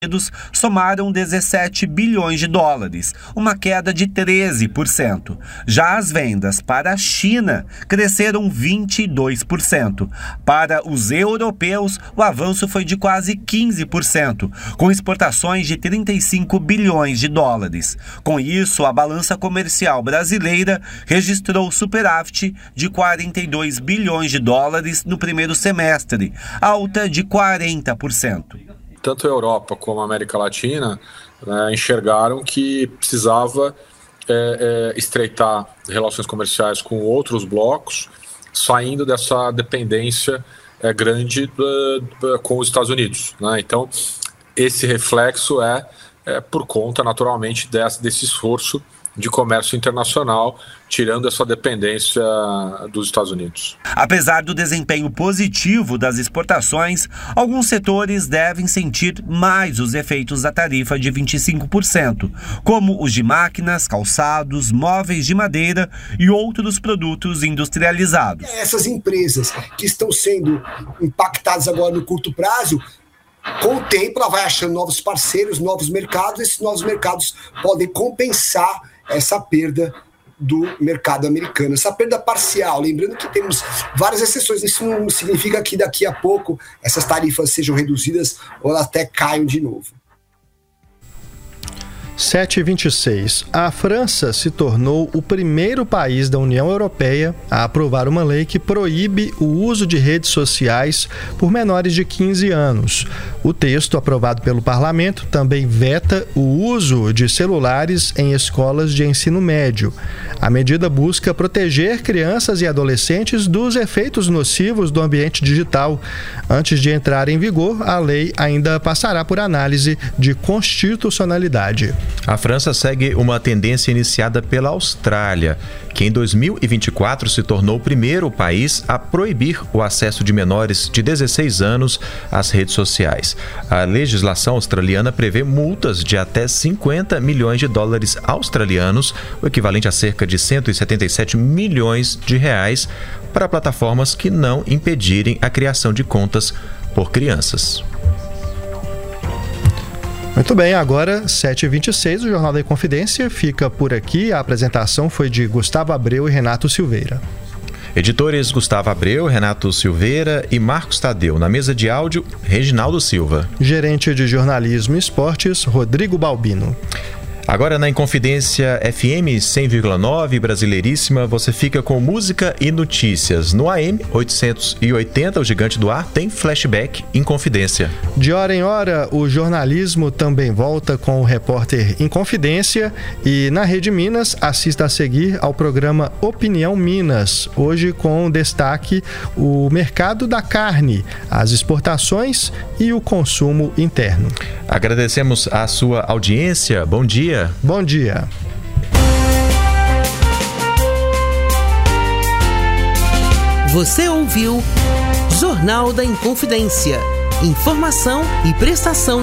somaram 17 bilhões de dólares, uma queda de 13%. Já as vendas para a China cresceram 22%. Para os europeus, o avanço foi de quase 15%, com exportações de 35 bilhões de dólares. Com isso, a balança comercial brasileira registrou superávit de 42 bilhões de dólares no primeiro semestre, alta de 40%. Tanto a Europa como a América Latina enxergaram que precisava estreitar relações comerciais com outros blocos, saindo dessa dependência grande com os Estados Unidos. Então, esse reflexo é por conta, naturalmente, desse esforço de comércio internacional, tirando essa dependência dos Estados Unidos. Apesar do desempenho positivo das exportações, alguns setores devem sentir mais os efeitos da tarifa de 25%, como os de máquinas, calçados, móveis de madeira e outros produtos industrializados. Essas empresas que estão sendo impactadas agora no curto prazo, com o tempo ela vai achando novos parceiros, novos mercados, esses novos mercados podem compensar essa perda do mercado americano, essa perda parcial. Lembrando que temos várias exceções, isso não significa que daqui a pouco essas tarifas sejam reduzidas ou elas até caiam de novo. 7h26. A França se tornou o primeiro país da União Europeia a aprovar uma lei que proíbe o uso de redes sociais por menores de 15 anos. O texto, aprovado pelo Parlamento, também veta o uso de celulares em escolas de ensino médio. A medida busca proteger crianças e adolescentes dos efeitos nocivos do ambiente digital. Antes de entrar em vigor, a lei ainda passará por análise de constitucionalidade. A França segue uma tendência iniciada pela Austrália, que em 2024 se tornou o primeiro país a proibir o acesso de menores de 16 anos às redes sociais. A legislação australiana prevê multas de até 50 milhões de dólares australianos, o equivalente a cerca de 177 milhões de reais, para plataformas que não impedirem a criação de contas por crianças. Muito bem, agora 7h26, o Jornal da Inconfidência fica por aqui. A apresentação foi de Gustavo Abreu e Renato Silveira. Editores Gustavo Abreu, Renato Silveira e Marcos Tadeu. Na mesa de áudio, Reginaldo Silva. Gerente de jornalismo e esportes, Rodrigo Balbino. Agora na Inconfidência FM 100,9 Brasileiríssima, você fica com música e notícias. No AM 880, o Gigante do Ar tem flashback Inconfidência. De hora em hora, o jornalismo também volta com o repórter Inconfidência. E na Rede Minas, assista a seguir ao programa Opinião Minas. Hoje com destaque o mercado da carne, as exportações e o consumo interno. Agradecemos a sua audiência. Bom dia. Bom dia. Você ouviu Jornal da Inconfidência. Informação e prestação